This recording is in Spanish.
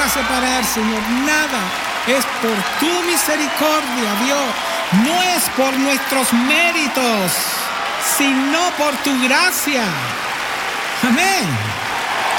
separar, Señor, nada. Es por tu misericordia, Dios. No es por nuestros méritos, sino por tu gracia. Amén.